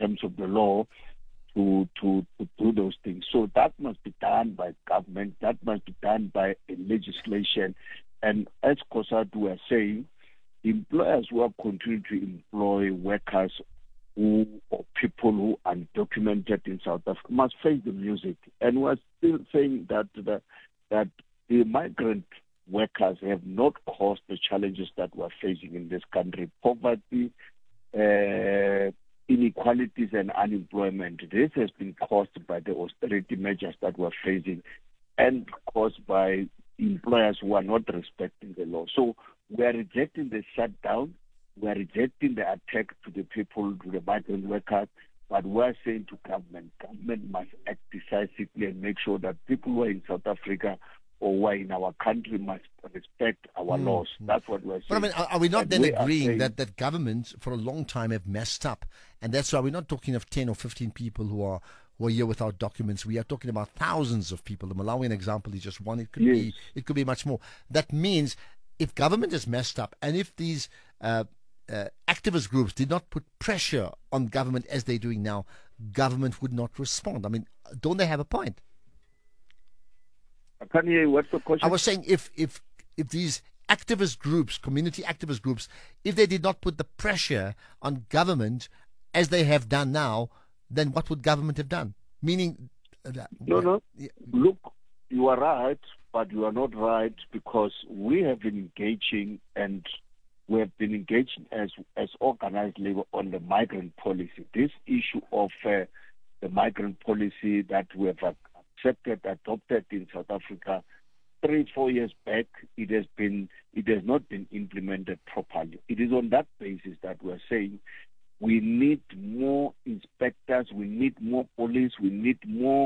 terms of the law to do those things. So that must be done by government, that must be done by legislation. And as COSATU were saying, employers who are continuing to employ workers or people who are undocumented in South Africa must face the music. And we're still saying that the migrant workers have not caused the challenges that we're facing in this country. Poverty, inequalities and unemployment. This has been caused by the austerity measures that we're facing and caused by employers who are not respecting the law. So we are rejecting the shutdown. We are rejecting the attack to the people, to the migrant workers, but we are saying to government must act decisively and make sure that people who are in South Africa or who are in our country must respect our laws. That's what we're saying. But I mean, are we not then agreeing that governments for a long time have messed up? And that's why we're not talking of 10 or 15 people who are here without documents. We are talking about thousands of people. The Malawian example is just one. It could be much more. That means if government is messed up and if these activist groups did not put pressure on government as they're doing now, government would not respond. I mean, don't they have a point? I can't hear you. What's the question? I was saying if these activist groups, community activist groups, if they did not put the pressure on government as they have done now, then what would government have done? Meaning... No. Look, you are right, but you are not right because we have been engaging and we have been engaging as organized labor on the migrant policy. This issue of the migrant policy that we have adopted in South Africa 3-4 years back, it has not been implemented properly. It is on that basis that we are saying we need more inspectors, we need more police, we need more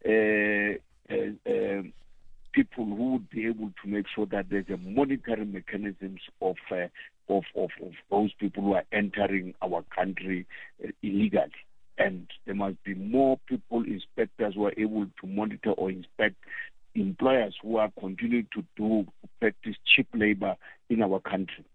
people who would be able to make sure that there's a monitoring mechanisms of those people who are entering our country illegally. And there must be more people, inspectors, who are able to monitor or inspect employers who are continuing to practice cheap labor in our country.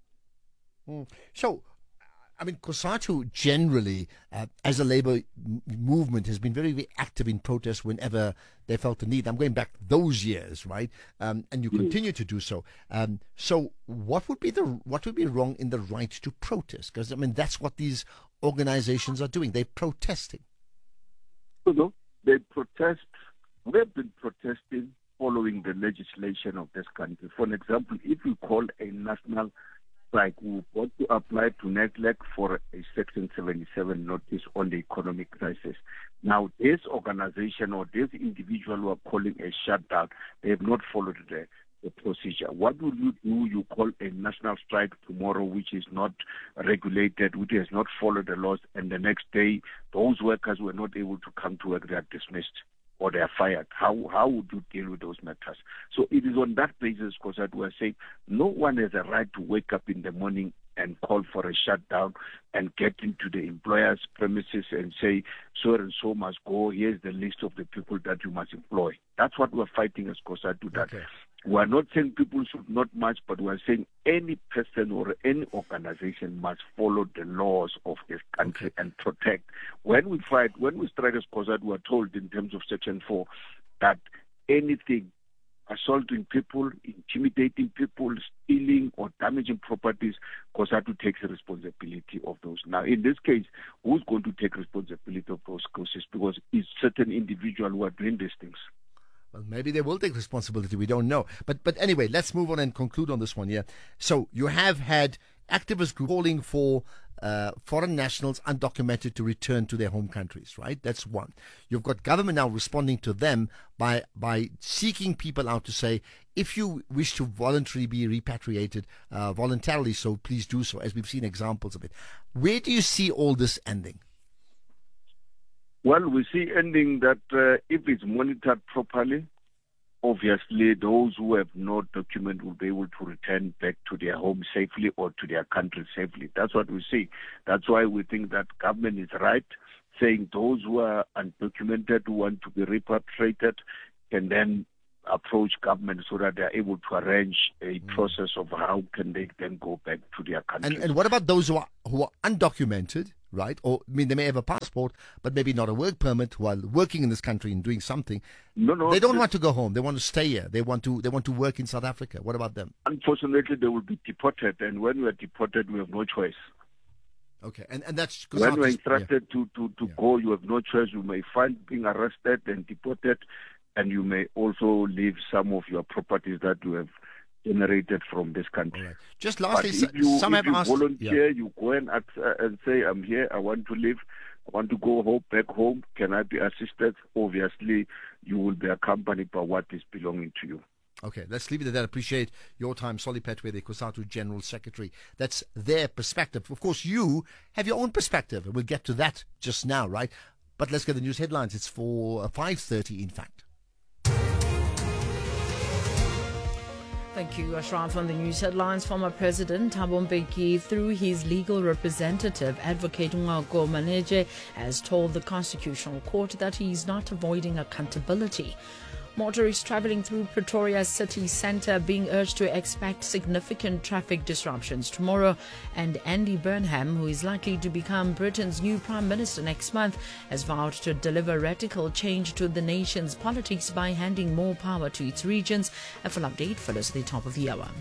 So, I mean, COSATU generally, as a labor movement, has been very, very active in protest whenever they felt the need. I'm going back those years, right? And you continue to do so. So, what would be wrong in the right to protest? Because I mean, that's what these organizations are doing. They're protesting. No, they protest. We have been protesting following the legislation of this country. For an example, if you call a national strike, we want to apply to NEDLAC for a Section 77 notice on the economic crisis. Now, this organization or this individual who are calling a shutdown, they have not followed the procedure. What will you do? You call a national strike tomorrow, which is not regulated, which has not followed the laws, and the next day, those workers were not able to come to work, they are dismissed or they are fired. How would you deal with those matters? So it is on that basis, because we are saying no one has a right to wake up in the morning and call for a shutdown and get into the employer's premises and say, so and so must go, here's the list of the people that you must employ. That's what we're fighting as COSATU. That we're not saying people should not march, but we're saying any person or any organization must follow the laws of this country and protect. When we strike as COSATU, we're told in terms of Section 4 that anything assaulting people, intimidating people, stealing or damaging properties, COSATU takes the responsibility of those. Now, in this case, who's going to take responsibility of those cases? Because it's certain individuals who are doing these things. Well, maybe they will take responsibility. We don't know. But anyway, let's move on and conclude on this one here. So you have had activists calling for foreign nationals undocumented to return to their home countries, right? That's one. You've got government now responding to them by seeking people out to say, if you wish to voluntarily be repatriated, voluntarily so, please do so, as we've seen examples of it. Where do you see all this ending? Well, we see ending that if it's monitored properly, obviously those who have no document will be able to return back to their home safely or to their country safely. That's what we see. That's why we think that government is right, saying those who are undocumented, who want to be repatriated, can then approach government so that they are able to arrange a process of how can they then go back to their country. And what about those who are undocumented right? Or, I mean, they may have a passport, but maybe not a work permit while working in this country and doing something. No, They don't want to go home. They want to stay here. They want to work in South Africa. What about them? Unfortunately, they will be deported, and when we are deported, we have no choice. Okay, and that's when you are instructed to go, you have no choice. You may find being arrested and deported, and you may also leave some of your properties that you have generated from this country. Right. Just lastly, if you asked, volunteer, you go and say, I'm here, I want to live, I want to go home, back home, can I be assisted? Obviously, you will be accompanied by what is belonging to you. Okay, let's leave it at that. Appreciate your time. Solly Petwe, the COSATU General Secretary. That's their perspective. Of course, you have your own perspective, and we'll get to that just now, right? But let's get the news headlines. It's for 5:30, in fact. Thank you, Ashraf. On the news headlines, former President Thabo Mbeki, through his legal representative, Advocate Ngako Maneje, has told the Constitutional Court that he is not avoiding accountability. Motorists travelling through Pretoria's city centre being urged to expect significant traffic disruptions tomorrow. And Andy Burnham, who is likely to become Britain's new Prime Minister next month, has vowed to deliver radical change to the nation's politics by handing more power to its regions. A full update follows the top of the hour.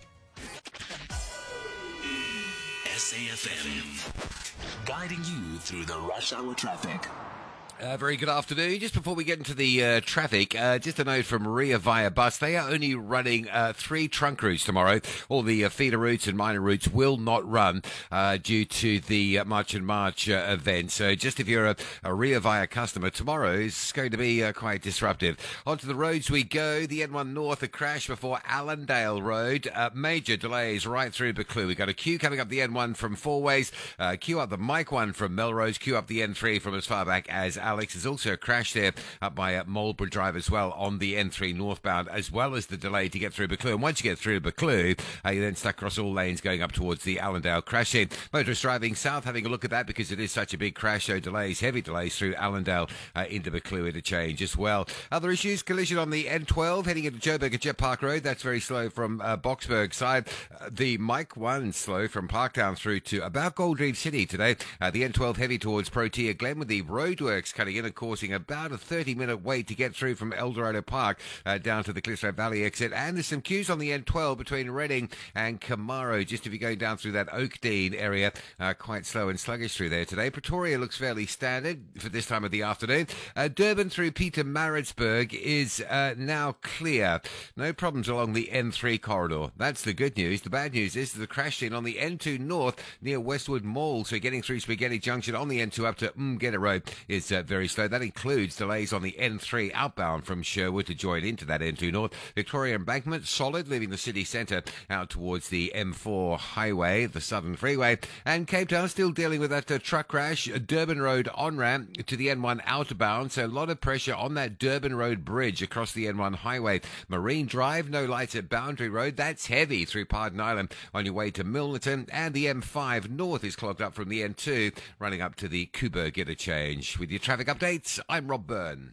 SAFM, guiding you through the rush hour traffic. Very good afternoon. Just before we get into the traffic, just a note from Ria Via Bus. They are only running 3 trunk routes tomorrow. All the feeder routes and minor routes will not run due to the March and March event. So just if you're a Ria Via customer, tomorrow is going to be quite disruptive. Onto the roads we go. The N1 North, a crash before Allendale Road. Major delays right through Buccleuch. We've got a queue coming up the N1 from Fourways, queue up the Mike 1 from Melrose, queue up the N3 from as far back as Alex. There's also a crash there up by Marlborough Drive as well on the N3 northbound, as well as the delay to get through Buccleuch. And once you get through Buccleuch, you're then stuck across all lanes going up towards the Allendale crash scene. Motorists driving south, having a look at that because it is such a big crash. So delays, heavy delays through Allendale into Buccleuch interchange as well. Other issues, collision on the N12 heading into Joburg at Jet Park Road. That's very slow from Boksburg side. The Mike 1 slow from Parktown through to about Gold Reef City today. The N12 heavy towards Protea Glen with the roadworks cutting in and causing about a 30-minute wait to get through from Eldorado Park down to the Cliffside Valley exit. And there's some queues on the N12 between Reading and Camaro, just if you're going down through that Oakdean area, quite slow and sluggish through there today. Pretoria looks fairly standard for this time of the afternoon. Durban through Pietermaritzburg is now clear. No problems along the N3 corridor. That's the good news. The bad news is the crash scene on the N2 North near Westwood Mall. So getting through Spaghetti Junction on the N2 up to Mgeta Road is very slow. That includes delays on the N3 outbound from Sherwood to join into that N2 North. Victoria Embankment, solid, leaving the city centre out towards the M4 highway, the Southern Freeway. And Cape Town still dealing with that truck crash. Durban Road on-ramp to the N1 outbound. So a lot of pressure on that Durban Road bridge across the N1 highway. Marine Drive, no lights at Boundary Road. That's heavy through Pardon Island on your way to Milnerton. And the M5 North is clogged up from the N2, running up to the Kuberg interchange. With your traffic updates, I'm Rob Byrne.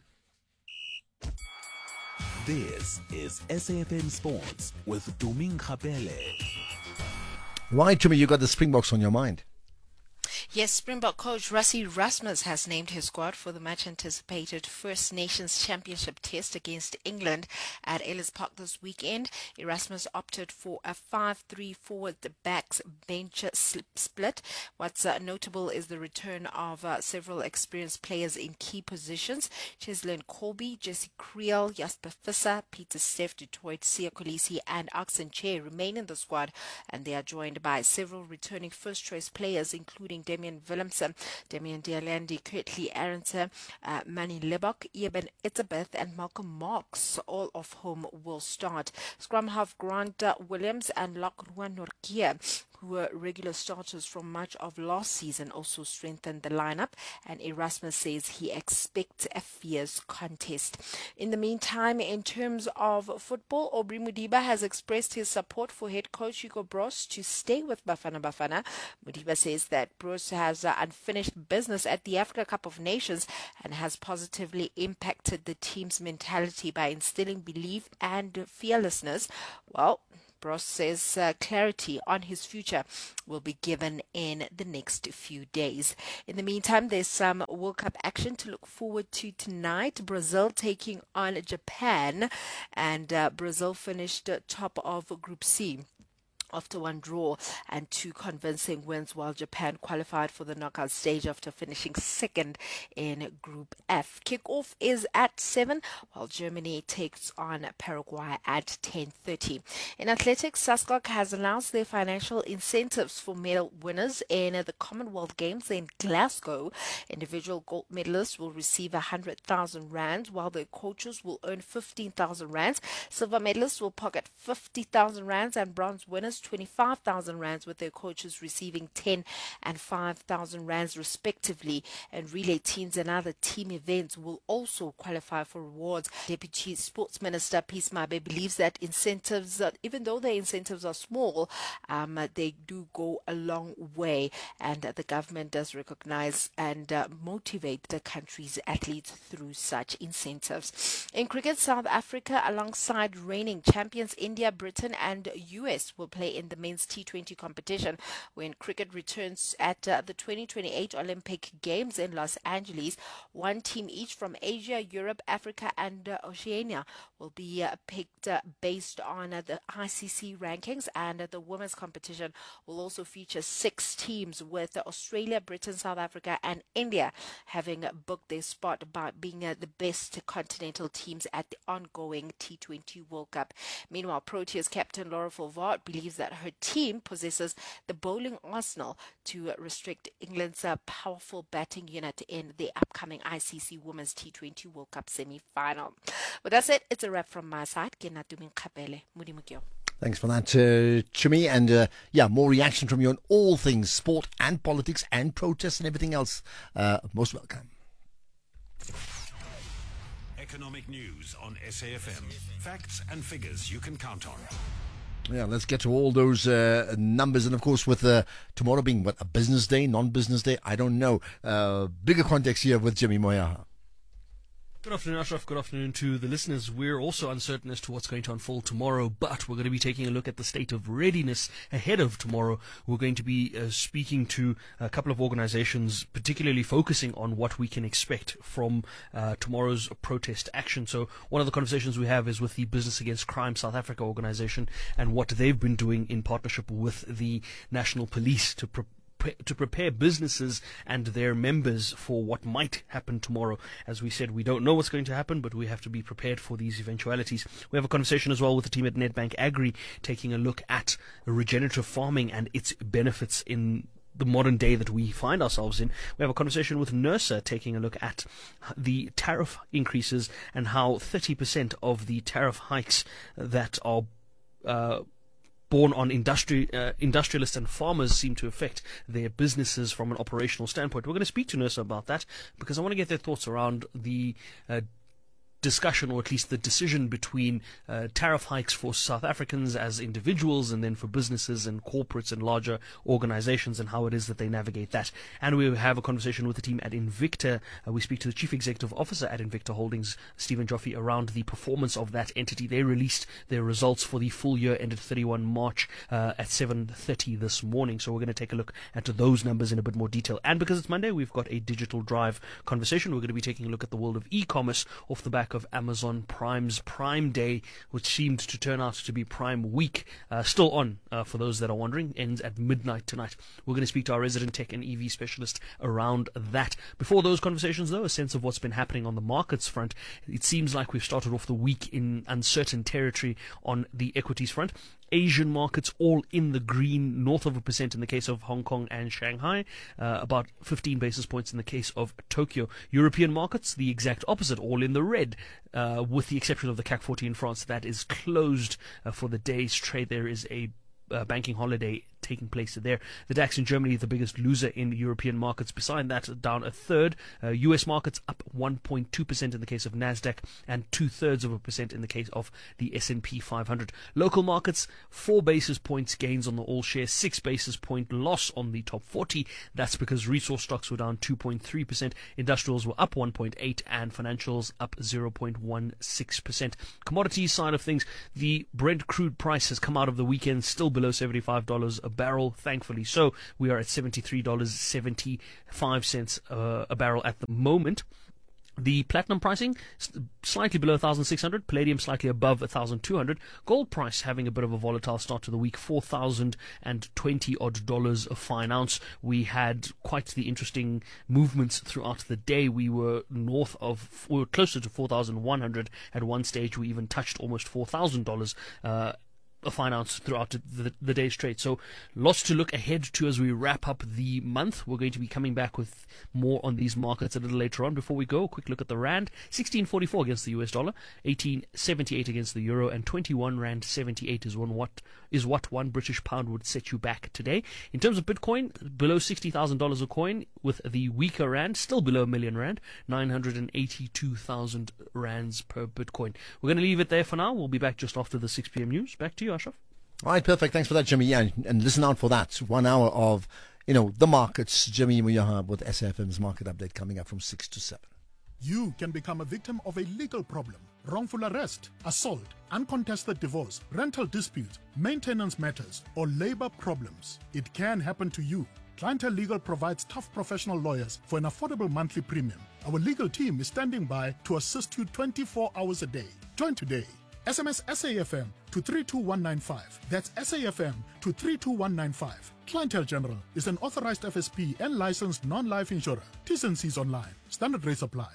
This is SAFM Sports with Tuming Khapele. Right, Tumi, you got the Springboks on your mind. Yes, Springbok coach Rassie Erasmus has named his squad for the much-anticipated First Nations Championship test against England at Ellis Park this weekend. Erasmus opted for a 5-3 forward backs bench split. What's notable is the return of several experienced players in key positions. Cheslin Colby, Jesse Creel, Jasper Visser, Peter Steff, Detroit, Sia Kolisi and Oxen Che remain in the squad, and they are joined by several returning first-choice players including Damian Willemse, Damian Dialandi, Kurtley Aronson, Manny Lebok, Eben Etzebeth and Malcolm Marks, all of whom will start. Scrum half Grant Williams and Lachlan Norkia, who were regular starters from much of last season, also strengthened the lineup, and Erasmus says he expects a fierce contest. In the meantime, in terms of football, Aubrey Mudiba has expressed his support for head coach Hugo Broos to stay with Bafana Bafana. Mudiba says that Broos has unfinished business at the Africa Cup of Nations and has positively impacted the team's mentality by instilling belief and fearlessness. Well, Gross says clarity on his future will be given in the next few days. In the meantime, there's some World Cup action to look forward to tonight. Brazil taking on Japan, and Brazil finished top of Group C after one draw and two convincing wins, while Japan qualified for the knockout stage after finishing second in Group F. Kickoff is at 7, while Germany takes on Paraguay at 10:30. In athletics, SASCOC has announced their financial incentives for medal winners in the Commonwealth Games in Glasgow. Individual gold medalists will receive 100,000 rands, while their coaches will earn 15,000 rands. Silver medalists will pocket 50,000 rands, and bronze winners 25,000 rands, with their coaches receiving 10 and 5,000 rands respectively. And relay teams and other team events will also qualify for rewards. Deputy Sports Minister Peace Mabe believes that incentives, even though their incentives are small, they do go a long way, and the government does recognize and motivate the country's athletes through such incentives. In cricket, South Africa, alongside reigning champions India, Britain and US, will play in the men's T20 competition when cricket returns at the 2028 Olympic Games in Los Angeles. One team each from Asia, Europe, Africa and Oceania will be picked based on the ICC rankings, and the women's competition will also feature 6 teams, with Australia, Britain, South Africa and India having booked their spot by being the best continental teams at the ongoing T20 World Cup. Meanwhile, Proteas captain Laura Fulvard believes that her team possesses the bowling arsenal to restrict England's powerful batting unit in the upcoming ICC Women's T20 World Cup semi-final. But that's it. It's a wrap from my side. Thanks for that, Chumi. And more reaction from you on all things sport and politics and protests and everything else. Most welcome. Economic news on SAFM. Facts and figures you can count on. Yeah, let's get to all those numbers. And of course, with tomorrow being a business day, non-business day, I don't know. Bigger context here with Jimmy Moyaha. Good afternoon, Ashraf. Good afternoon to the listeners. We're also uncertain as to what's going to unfold tomorrow, but we're going to be taking a look at the state of readiness ahead of tomorrow. We're going to be speaking to a couple of organizations, particularly focusing on what we can expect from tomorrow's protest action. So one of the conversations we have is with the Business Against Crime South Africa organization and what they've been doing in partnership with the National Police to prepare businesses and their members for what might happen tomorrow. As we said, we don't know what's going to happen, but we have to be prepared for these eventualities. We have a conversation as well with the team at Nedbank Agri, taking a look at regenerative farming and its benefits in the modern day that we find ourselves in. We have a conversation with NERSA, taking a look at the tariff increases and how 30% of the tariff hikes that are born on industrialists and farmers seem to affect their businesses from an operational standpoint. We're going to speak to NERSA about that because I want to get their thoughts around the discussion, or at least the decision between tariff hikes for South Africans as individuals and then for businesses and corporates and larger organizations, and how it is that they navigate that. And we have a conversation with the team at Invicta. We speak to the Chief Executive Officer at Invicta Holdings, Stephen Joffe, around the performance of that entity. They released their results for the full year ended 31 March at 7:30 this morning. So we're going to take a look at those numbers in a bit more detail. And because it's Monday, we've got a digital drive conversation. We're going to be taking a look at the world of e-commerce off the back of Amazon Prime's Prime Day, which seemed to turn out to be Prime Week. Still on, for those that are wondering, ends at midnight tonight. We're going to speak to our resident tech and EV specialist around that. Before those conversations, though, a sense of what's been happening on the markets front. It seems like we've started off the week in uncertain territory on the equities front. Asian markets all in the green, north of 1% in the case of Hong Kong and Shanghai, about 15 basis points in the case of Tokyo. European markets, the exact opposite, all in the red, with the exception of the CAC 40 in France. That is closed for the day's trade. There is a banking holiday taking place there. The DAX in Germany, the biggest loser in European markets. Beside that, down a third. US markets up 1.2% in the case of Nasdaq and 0.2% in the case of the S&P 500. Local markets, 4 basis points gains on the all shares, 6 basis point loss on the top 40. That's because resource stocks were down 2.3%, industrials were up 1.8%, and financials up 0.16%. Commodities side of things, the Brent crude price has come out of the weekend still below $75 a barrel, thankfully so. We are at $73.75 a barrel at the moment. The platinum pricing slightly below 1,600, palladium slightly above 1,200. Gold price having a bit of a volatile start to the week, $4,020 odd a fine ounce. We had quite the interesting movements throughout the day. We were closer to 4,100 at one stage. We even touched almost $4,000 a fine ounce throughout the day's trade. So lots to look ahead to as we wrap up the month. We're going to be coming back with more on these markets a little later on. Before we go, a quick look at the rand. 16.44 against the US dollar, 18.78 against the euro, and 21 rand 78 is what one British pound would set you back today. In terms of Bitcoin, below $60,000 a coin, with the weaker rand still below a million rand, 982,000 rands per Bitcoin. We're going to leave it there for now. We'll be back just after the 6 p.m. news. Back to you, Ashraf. All right, perfect. Thanks for that, Jimmy. Yeah, and listen out for that. 1 hour of, the markets. Jimmy Muyaha with SAFM's market update coming up from 6 to 7. You can become a victim of a legal problem: wrongful arrest, assault, uncontested divorce, rental disputes, maintenance matters, or labor problems. It can happen to you. Clientele Legal provides tough professional lawyers for an affordable monthly premium. Our legal team is standing by to assist you 24 hours a day. Join today. SMS SAFM to 32195. That's SAFM to 32195. Clientele General is an authorized FSP and licensed non-life insurer. T's and C's online. Standard rates apply.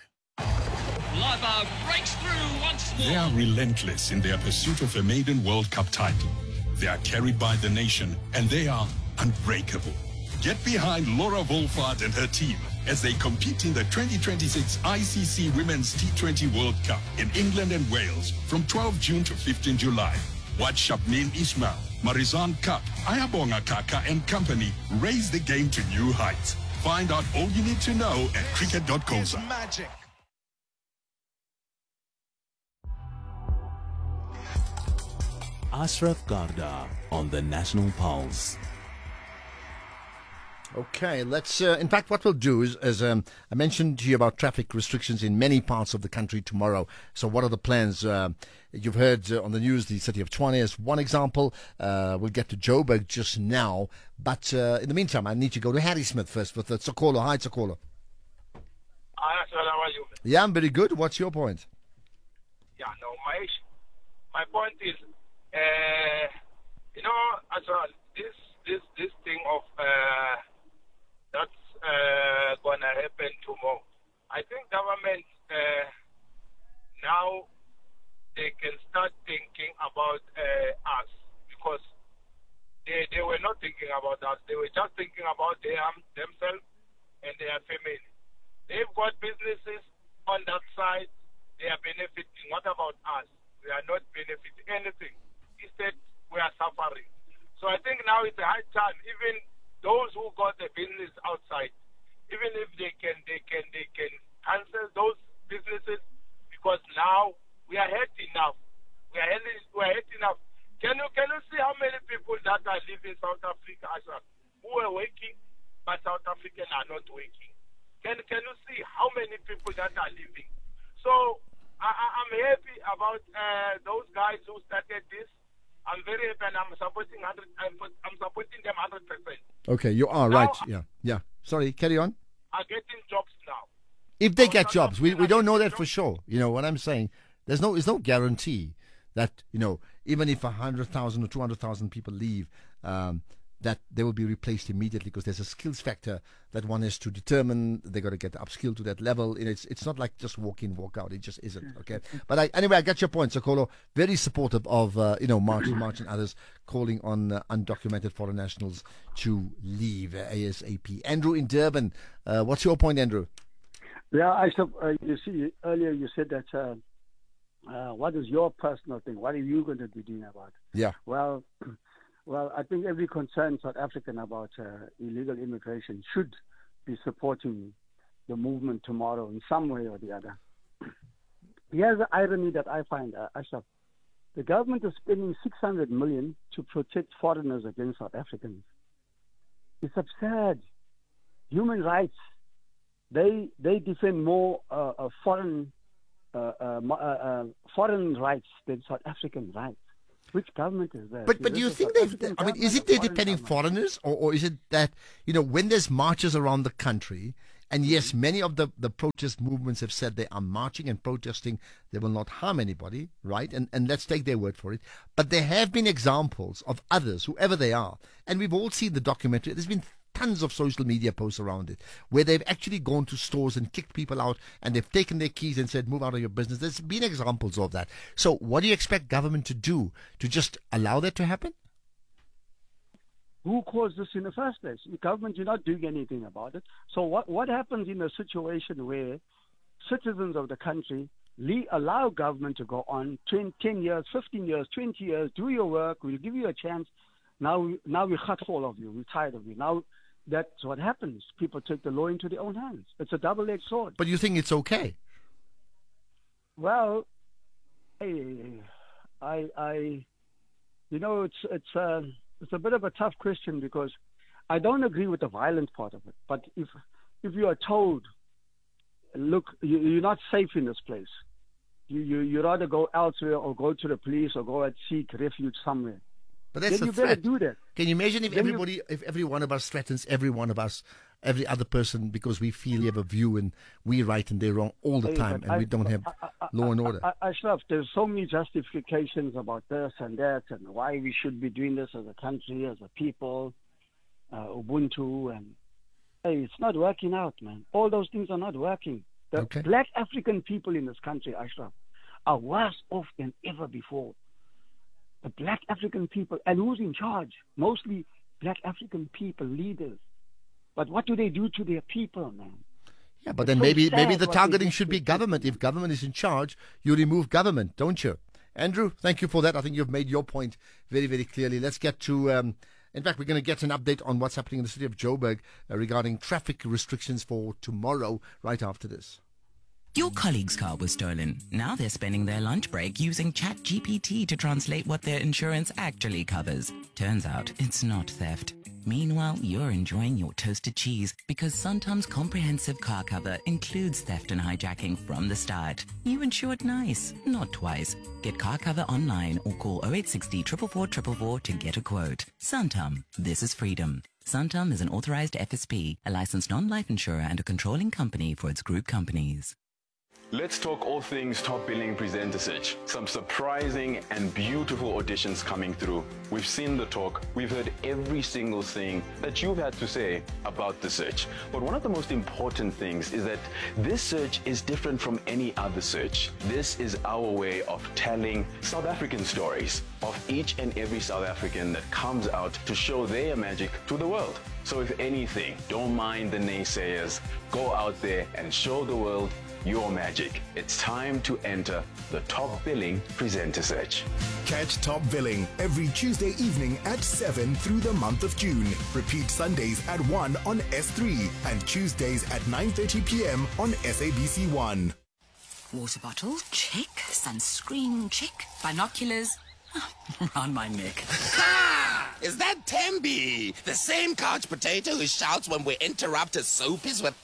Lava breaks through once more. They are relentless in their pursuit of a maiden World Cup title. They are carried by the nation, and they are unbreakable. Get behind Laura Wolfhard and her team as they compete in the 2026 ICC Women's T20 World Cup in England and Wales from 12 June to 15 July. Watch Shabneen Ismail, Marizan Cup, Ayabonga Kaka and company raise the game to new heights. Find out all you need to know at cricket.coza. Magic. Ashraf Garda on the National Pulse. Okay, let's. In fact, what we'll do is I mentioned to you about traffic restrictions in many parts of the country tomorrow. So, what are the plans? You've heard on the news the city of Tshwane is one example. We'll get to Joburg just now, but in the meantime, I need to go to Harry Smith first with Tsokolo. Hi, Tsokolo. Hi, Ashraf, how are you? Yeah, I'm very good. What's your point? Yeah, no, my point is, Ashraf, this thing of that's gonna happen tomorrow. I think government now they can start thinking about us, because they were not thinking about us. They were just thinking about themselves and their family. They've got businesses on that side. They are benefiting. What about us? We are not benefiting anything. Instead, we are suffering. So I think now it's a high time. Even those who got the business outside, even if they can cancel those businesses, because now we are hurt enough. We are hurt enough. Can you see how many people that are living in South Africa, who are working, but South Africans are not working? Can you see how many people that are living? So I'm happy about those guys who started this. I'm very happy, and I'm supporting them 100%. Okay, you are now, right. Yeah. Sorry, carry on. Are getting jobs now. If they get jobs, we don't know that for sure. You know what I'm saying? There's no guarantee that even if 100,000 or 200,000 people leave, that they will be replaced immediately, because there's a skills factor that one has to determine. They got to get upskilled to that level. It's not like just walk in, walk out. It just isn't. Okay. But anyway, I got your point, Tsokolo. Very supportive of March and others calling on undocumented foreign nationals to leave ASAP. Andrew in Durban, what's your point, Andrew? Yeah, you see, earlier you said that. What is your personal thing? What are you going to be doing about it? Yeah. Well, Well, I think every concerned South African about illegal immigration should be supporting the movement tomorrow in some way or the other. Here's the irony that I find, Ashraf. The government is spending 600 million to protect foreigners against South Africans. It's absurd. Human rights, they defend more foreign rights than South African rights. Which government is that? But do you think they've, I mean, is it they're defending foreigners, or is it that, when there's marches around the country, and yes, many of the protest movements have said they are marching and protesting, they will not harm anybody, right? And let's take their word for it. But there have been examples of others, whoever they are, and we've all seen the documentary. There's been tons of social media posts around it where they've actually gone to stores and kicked people out, and they've taken their keys and said, move out of your business. There's been examples of that. So what do you expect government to do, to just allow that to happen? Who caused this in the first place? The government, you're not doing anything about it. So what happens in a situation where citizens of the country allow government to go on 10 years, 15 years, 20 years, do your work, we'll give you a chance. Now we cut all of you, we're tired of you. Now that's what happens. People take the law into their own hands. It's a double-edged sword. But you think it's okay? Well, it's a bit of a tough question, because I don't agree with the violent part of it. But if you are told, look, you're not safe in this place, you rather go elsewhere or go to the police or go and seek refuge somewhere. But that's then a you better threat. do that. Can you imagine if every one of us threatens every one of us, every other person, because we feel we have a view and we're right and they're wrong all the time, and we don't have law and order? Ashraf, there's so many justifications about this and that and why we should be doing this as a country, as a people, Ubuntu, and it's not working out, man. All those things are not working. The black African people in this country, Ashraf, are worse off than ever before. The black African people, and who's in charge? Mostly black African people, leaders. But what do they do to their people, man? Yeah, but then maybe the targeting should be government. If government is in charge, you remove government, don't you? Andrew, thank you for that. I think you've made your point very, very clearly. Let's get to, in fact, we're going to get an update on what's happening in the city of Joburg regarding traffic restrictions for tomorrow, right after this. Your colleague's car was stolen. Now they're spending their lunch break using ChatGPT to translate what their insurance actually covers. Turns out it's not theft. Meanwhile, you're enjoying your toasted cheese because Santam's comprehensive car cover includes theft and hijacking from the start. You insured nice, not twice. Get car cover online or call 0860 444 444 to get a quote. Santam, this is freedom. Santam is an authorized FSP, a licensed non-life insurer and a controlling company for its group companies. Let's talk all things Top Billing Presenter Search. Some surprising and beautiful auditions coming through. We've seen the talk. We've heard every single thing that you've had to say about the search. But one of the most important things is that this search is different from any other search. This is our way of telling South African stories of each and every South African that comes out to show their magic to the world. So if anything, don't mind the naysayers. Go out there and show the world your magic. It's time to enter the Top Billing Presenter Search. Catch Top Billing every Tuesday evening at 7 through the month of June. Repeat Sundays at 1 on S3 and Tuesdays at 9:30 p.m. on SABC 1. Water bottle, check. Sunscreen, check. Binoculars, around my neck. Ha! Is that Tembi? The same couch potato who shouts when we interrupt his soapies with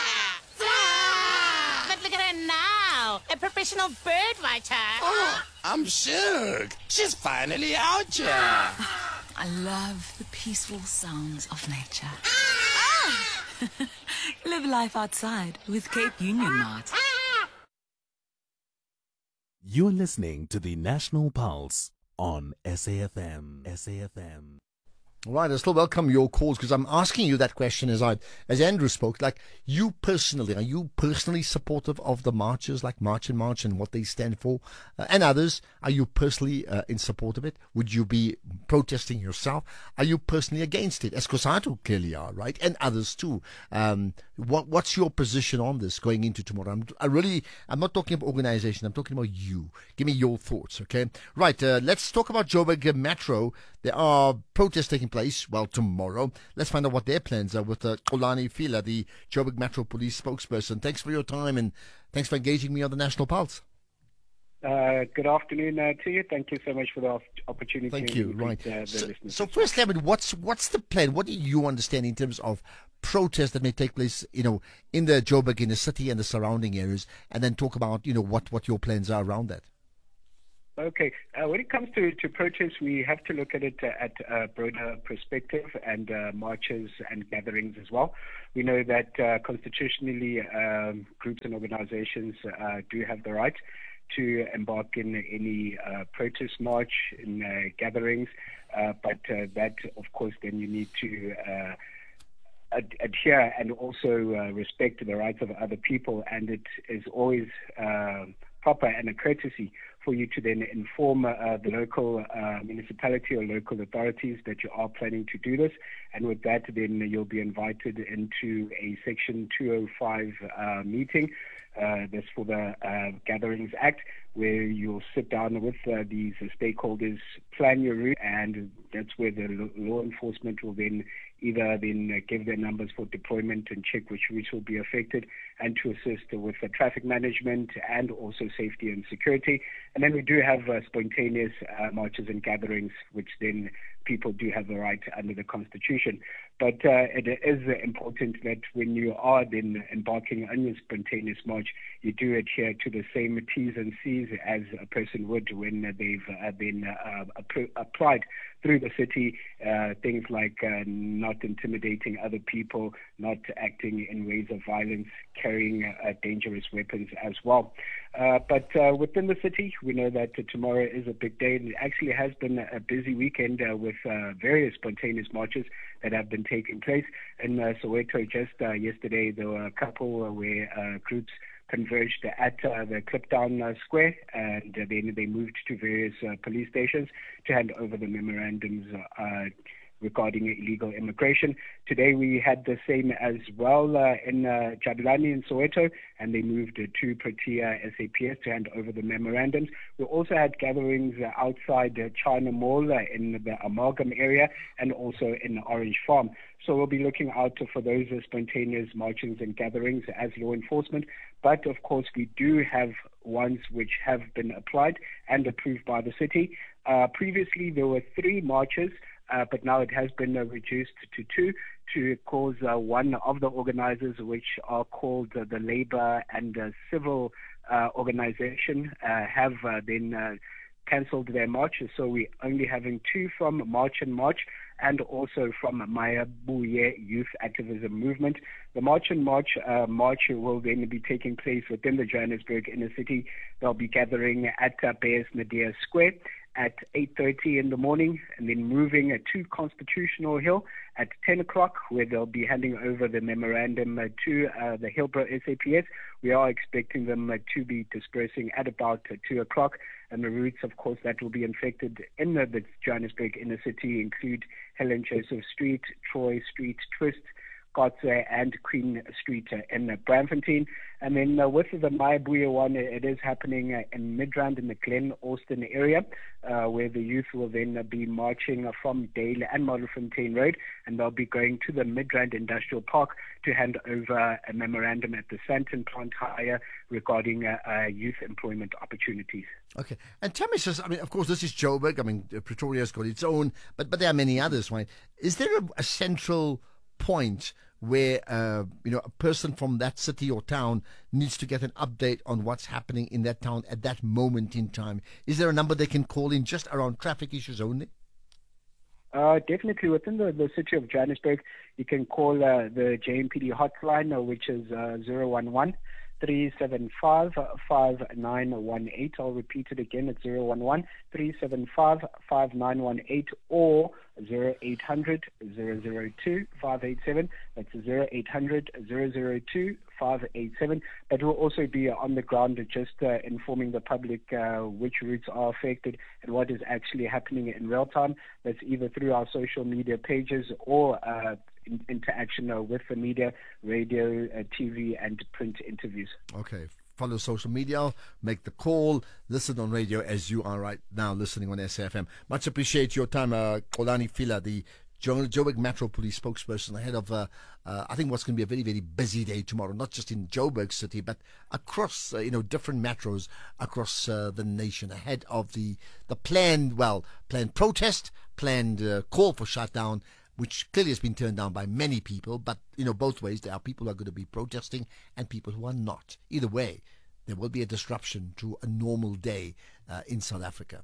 But look at her now, a professional bird writer. Oh, I'm shook. She's finally out here. I love the peaceful sounds of nature. Live life outside with Cape Union Mart. You're listening to the National Pulse on SAFM. SAFM. Right, I still welcome your calls because I'm asking you that question as Andrew spoke. Like, you personally, are you personally supportive of the marches, like March and what they stand for, and others? Are you personally in support of it? Would you be protesting yourself? Are you personally against it? As COSATU clearly are, right, and others too. What's your position on this going into tomorrow? I'm not talking about organization. I'm talking about you. Give me your thoughts, okay? Right, let's talk about Joburg Metro. There are protests taking place, well, tomorrow. Let's find out what their plans are with Xolani Fila, the Joburg Metro Police spokesperson. Thanks for your time and thanks for engaging me on the National Pulse. Good afternoon to you. Thank you so much for the opportunity. Thank you. Right. So firstly, I mean, what's the plan? What do you understand in terms of protests that may take place, in the Joburg, in the city and the surrounding areas, and then talk about, what your plans are around that? Okay. When it comes to protests, we have to look at it at a broader perspective and marches and gatherings as well. We know that constitutionally groups and organizations do have the right to embark in any protest march, in gatherings, but that, of course, then you need to adhere and also respect the rights of other people, and it is always proper and a courtesy for you to then inform the local municipality or local authorities that you are planning to do this. And with that, then you'll be invited into a Section 205 meeting. That's for the Gatherings Act, where you'll sit down with these stakeholders, plan your route, and that's where the law enforcement will then either give their numbers for deployment and check which routes will be affected, and to assist with the traffic management and also safety and security. And then we do have spontaneous marches and gatherings, which then people do have the right under the Constitution. But it is important that when you are then embarking on your spontaneous march, you do adhere to the same T's and C's as a person would when they've been applied through the city. Things like not intimidating other people, not acting in ways of violence, carrying dangerous weapons as well. But within the city, we know that tomorrow is a big day, and it actually has been a busy weekend with various spontaneous marches that have been taking place. In Soweto, just yesterday, there were a couple where groups converged at the Kliptown Square, and then they moved to various police stations to hand over the memorandums regarding illegal immigration. Today we had the same as well in Jabulani in Soweto, and they moved to Protea SAPS to hand over the memorandums. We also had gatherings outside China Mall in the Amalgam area and also in Orange Farm. So we'll be looking out for those spontaneous marchings and gatherings as law enforcement. But of course, we do have ones which have been applied and approved by the city. Previously, there were 3 marches, but now it has been reduced to 2 to cause one of the organizers, which are called the Labor and Civil Organization, have then cancelled their march. So we're only having 2 from March and March, and also from Mayabuye Youth Activism Movement. The March and March will then be taking place within the Johannesburg inner city. They'll be gathering at Beyers Nadir Square at 8:30 in the morning, and then moving to Constitutional Hill at 10 o'clock, where they'll be handing over the memorandum to the Hillbrow SAPS. We are expecting them to be dispersing at about 2 o'clock, and the routes, of course, that will be infected in the Johannesburg inner city include Helen Joseph Street, Troy Street, Twist, Kotze, and Queen Street in Braamfontein. And then with the Mayabuye one, it is happening in Midrand in the Glen Austin area, where the youth will then be marching from Dale and Modderfontein Road, and they'll be going to the Midrand Industrial Park to hand over a memorandum at the Santon plant hire regarding youth employment opportunities. Okay. And tell me, I mean, of course, this is Joburg. I mean, Pretoria's got its own, but there are many others, right? Is there a central point where a person from that city or town needs to get an update on what's happening in that town at that moment in time? Is there a number they can call in just around traffic issues only? Definitely. Within the city of Johannesburg, you can call the JMPD hotline, which is 011 011-375-5918. I'll repeat it again. It's 011-375-5918 or 0800-002-587. That's 0800-002-587. But we'll also be on the ground just informing the public which routes are affected and what is actually happening in real time. That's either through our social media pages or interaction with the media, radio, TV, and print interviews. Okay. Follow social media, make the call, listen on radio as you are right now listening on SAFM. Much appreciate your time, Xolani Fila, the Joburg Metro Police spokesperson, ahead of, I think, what's going to be a very, very busy day tomorrow, not just in Joburg City, but across, different metros across the nation, ahead of the planned protest, planned call for shutdown, which clearly has been turned down by many people. But, both ways, there are people who are going to be protesting and people who are not. Either way, there will be a disruption to a normal day in South Africa.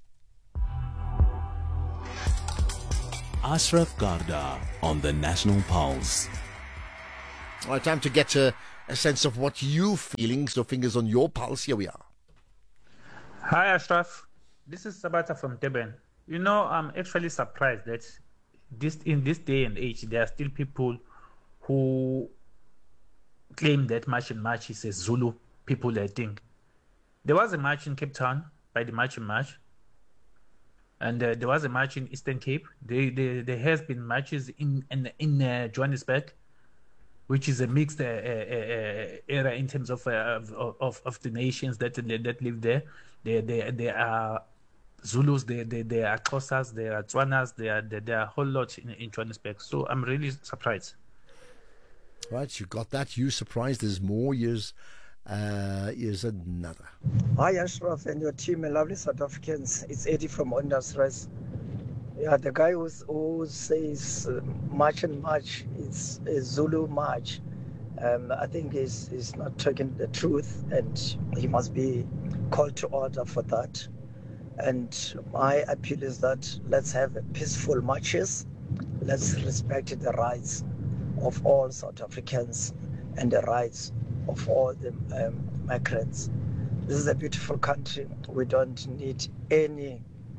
Ashraf Garda on the National Pulse. All right, time to get a sense of what you're feeling. So fingers on your pulse. Here we are. Hi, Ashraf. This is Sabata from Durban. I'm actually surprised that in this day and age, there are still people who claim that March and March is a Zulu people thing. There was a march in Cape Town by the March and March, and there was a march in Eastern Cape. There has been marches in Johannesburg, which is a mixed era in terms of the nations that live there. There are Zulus, there are Xhosas, there are Tswanas, there are a whole lot in Johannesburg. So I'm really surprised. Right, you got that. You surprised. There's more. Here's another. Hi, Ashraf and your team, and lovely South Africans. It's Eddie from Understress. Yeah, the guy who says March and March is a Zulu march. I think he's not talking the truth, and he must be called to order for that. And my appeal is that let's have peaceful marches. Let's respect the rights of all South Africans and the rights of all the migrants. This is a beautiful country. We don't need any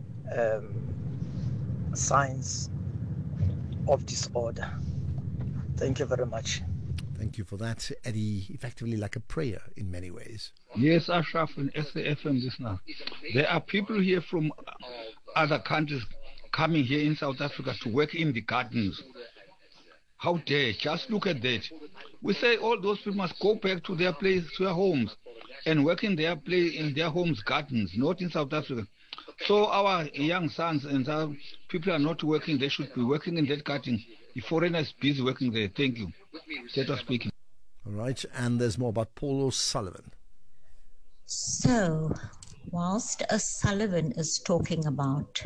signs of disorder. Thank you very much. Thank you for that, Eddie. Effectively like a prayer in many ways. Yes, Ashraf and SAFM listener. There are people here from other countries coming here in South Africa to work in the gardens. How dare, just look at that. We say all those people must go back to their place, to their homes, and work in their homes, gardens, not in South Africa. So our young sons and our people are not working. They should be working in that garden. The foreigners busy working there. Thank you. That was speaking. All right, and there's more about Paul O'Sullivan. So, whilst O'Sullivan is talking about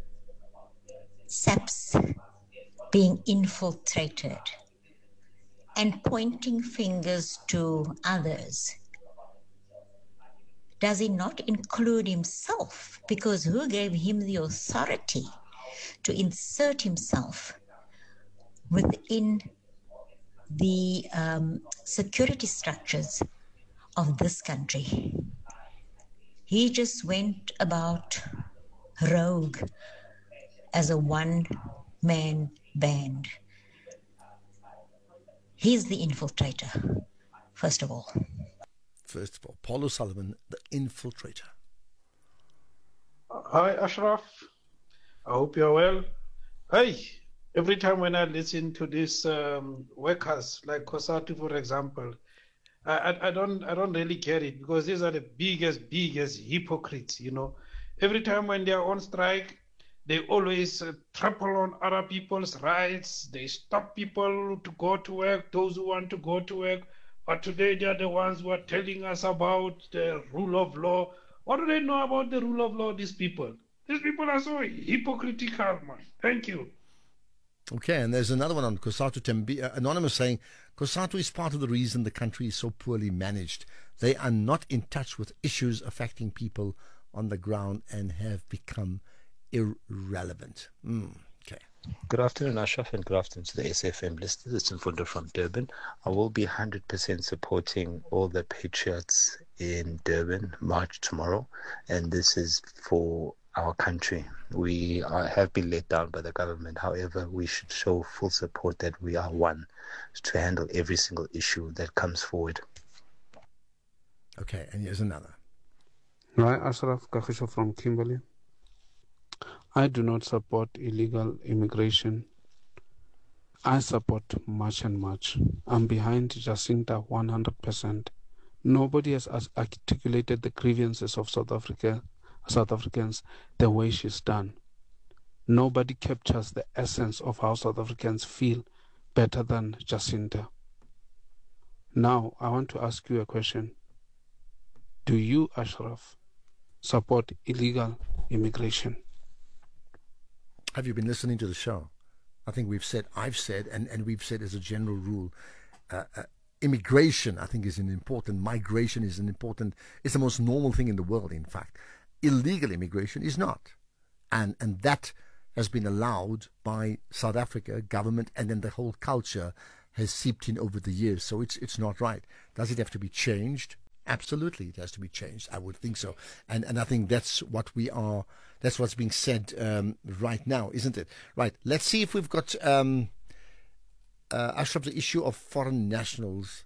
SAPS being infiltrated and pointing fingers to others, does he not include himself? Because who gave him the authority to insert himself within the security structures of this country? He just went about rogue as a one-man band. He's the infiltrator, first of all. First of all, Paul O'Sullivan, the infiltrator. Hi, Ashraf. I hope you're well. Hey, every time when I listen to these workers, like COSATU, for example, I don't really get it, because these are the biggest hypocrites, Every time when they're on strike, they always trample on other people's rights. They stop people to go to work, those who want to go to work. But today they are the ones who are telling us about the rule of law. What do they know about the rule of law, these people? These people are so hypocritical, man. Thank you. Okay, and there's another one on COSATU. Anonymous saying, COSATU is part of the reason the country is so poorly managed. They are not in touch with issues affecting people on the ground and have become irrelevant. Okay. Good afternoon, Ashraf, and good afternoon to the SFM listeners. It's Mfundo from Durban. I will be 100% supporting all the patriots in Durban march tomorrow, and this is for our country. We have been let down by the government. However, we should show full support that we are one to handle every single issue that comes forward. Okay, and here's another. Right, Ashraf Kakhisho from Kimberley. I do not support illegal immigration. I support March and March. I'm behind Jacinta 100%. Nobody has articulated the grievances of South Africans the way she's done. Nobody captures the essence of how South Africans feel better than Jacinta. Now, I want to ask you a question. Do you, Ashraf, support illegal immigration? Have you been listening to the show? I think I've said, and we've said as a general rule, immigration, I think, is an important, migration is an important, it's the most normal thing in the world, in fact. Illegal immigration is not. And that has been allowed by South Africa government, and then the whole culture has seeped in over the years. So it's not right. Does it have to be changed? Absolutely, it has to be changed. I would think so. And I think that's what that's what's being said right now, isn't it? Right. Let's see if we've got Ashraf, the issue of foreign nationals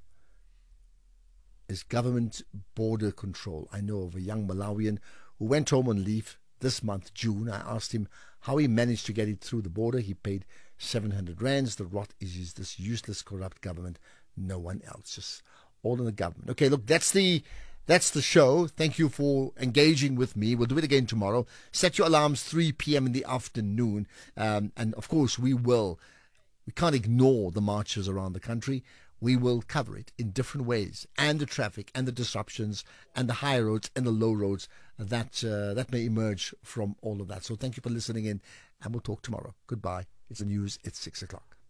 is government border control. I know of a young Malawian who went home on leave this month, June. I asked him how he managed to get it through the border. He paid 700 rands. The rot is this useless, corrupt government. No one else. Just all in the government. Okay, look, that's the show. Thank you for engaging with me. We'll do it again tomorrow. Set your alarms 3 p.m. in the afternoon. And of course, we can't ignore the marches around the country. We will cover it in different ways, and the traffic and the disruptions and the high roads and the low roads that may emerge from all of that. So thank you for listening in, and we'll talk tomorrow. Goodbye. It's the news. It's 6 o'clock.